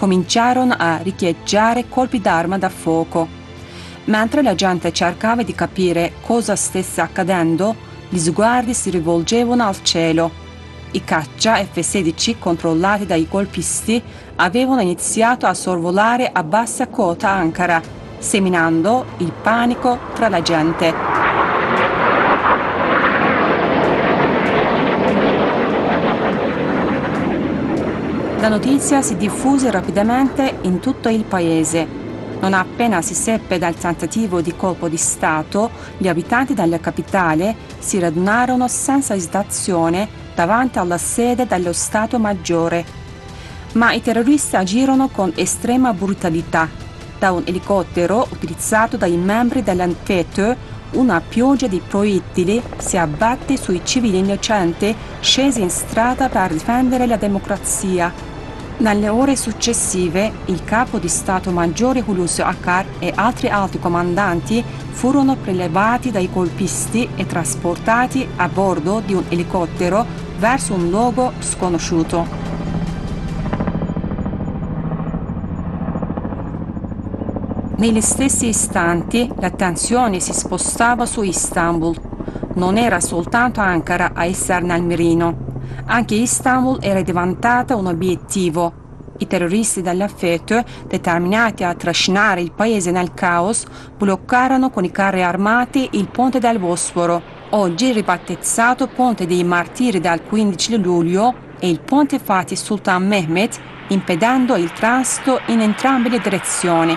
cominciarono a riecheggiare colpi d'arma da fuoco. Mentre la gente cercava di capire cosa stesse accadendo, gli sguardi si rivolgevano al cielo. I caccia F-16 controllati dai golpisti avevano iniziato a sorvolare a bassa quota Ankara, seminando il panico tra la gente. La notizia si diffuse rapidamente in tutto il paese. Non appena si seppe del tentativo di colpo di Stato, gli abitanti della capitale si radunarono senza esitazione davanti alla sede dello Stato Maggiore. Ma i terroristi agirono con estrema brutalità. Da un elicottero utilizzato dai membri dell'Anfetö, una pioggia di proiettili si abbatte sui civili innocenti scesi in strada per difendere la democrazia. Nelle ore successive, il capo di Stato Maggiore Hulusi Akar e altri alti comandanti furono prelevati dai colpisti e trasportati a bordo di un elicottero verso un luogo sconosciuto. Negli stessi istanti, l'attenzione si spostava su Istanbul. Non era soltanto Ankara a essere nel mirino. Anche Istanbul era diventata un obiettivo. I terroristi della FETÖ, determinati a trascinare il paese nel caos, bloccarono con i carri armati il ponte del Bosforo, oggi ribattezzato Ponte dei Martiri del 15 luglio, e il ponte Fatih Sultan Mehmet, impedendo il transito in entrambe le direzioni.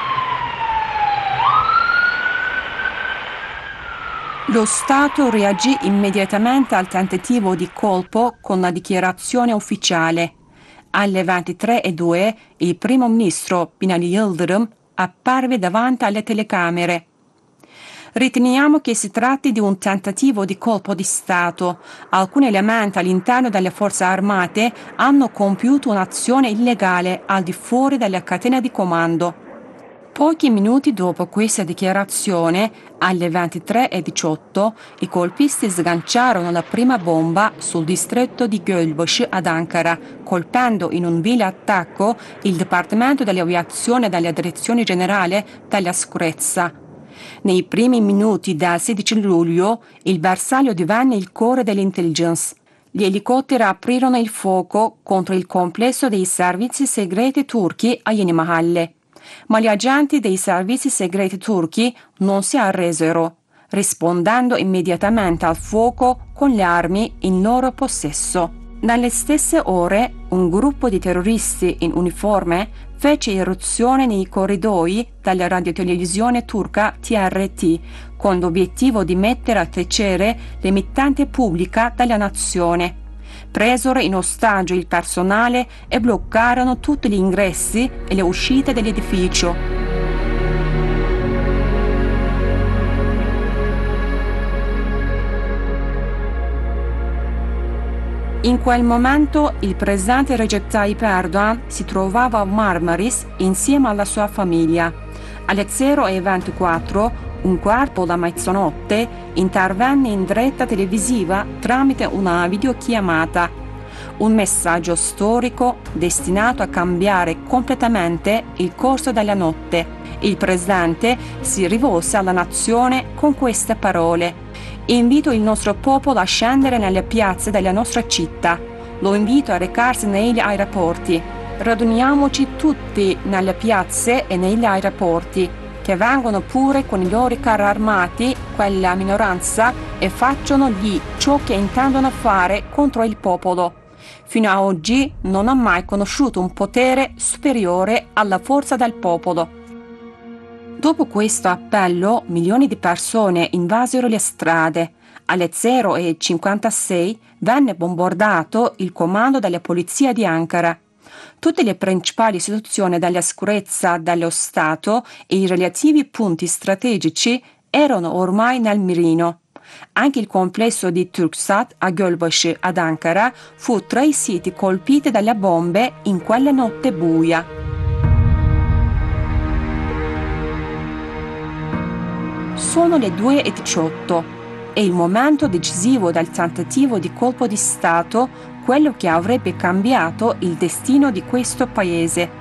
Lo Stato reagì immediatamente al tentativo di colpo con la dichiarazione ufficiale. Alle 23:02 il primo ministro Binali Yıldırım apparve davanti alle telecamere. Riteniamo che si tratti di un tentativo di colpo di Stato. Alcuni elementi all'interno delle forze armate hanno compiuto un'azione illegale al di fuori della catena di comando. Pochi minuti dopo questa dichiarazione, alle 23:18, i colpisti sganciarono la prima bomba sul distretto di Gölbaşı ad Ankara, colpendo in un vile attacco il Dipartimento dell'Aviazione della Direzione Generale della Sicurezza. Nei primi minuti del 16 luglio, il bersaglio divenne il cuore dell'intelligence. Gli elicotteri aprirono il fuoco contro il complesso dei servizi segreti turchi a Yeni Mahalle. Ma gli agenti dei servizi segreti turchi non si arresero, rispondendo immediatamente al fuoco con le armi in loro possesso. Nelle stesse ore, un gruppo di terroristi in uniforme fece irruzione nei corridoi della radiotelevisione turca TRT, con l'obiettivo di mettere a tacere l'emittente pubblica della nazione. Presero in ostaggio il personale e bloccarono tutti gli ingressi e le uscite dell'edificio. In quel momento il presidente Recep Tayyip Erdogan si trovava a Marmaris insieme alla sua famiglia. Alle 0:24, un quarto da mezzanotte, intervenne in diretta televisiva tramite una videochiamata. Un messaggio storico destinato a cambiare completamente il corso della notte. Il presidente si rivolse alla nazione con queste parole: invito il nostro popolo a scendere nelle piazze della nostra città. Lo invito a recarsi negli aeroporti. Raduniamoci tutti nelle piazze e negli aeroporti. Che vengono pure con i loro carri armati, quella minoranza, e facciano lì ciò che intendono fare contro il popolo. Fino a oggi non ho mai conosciuto un potere superiore alla forza del popolo. Dopo questo appello, milioni di persone invasero le strade. Alle 0:56 venne bombardato il comando della polizia di Ankara. Tutte le principali istituzioni della sicurezza dello Stato e i relativi punti strategici erano ormai nel mirino. Anche il complesso di Turksat a Gölbaşı ad Ankara fu tra i siti colpiti dalle bombe in quella notte buia. Sono le 2:18. È il momento decisivo del tentativo di colpo di Stato, quello che avrebbe cambiato il destino di questo paese.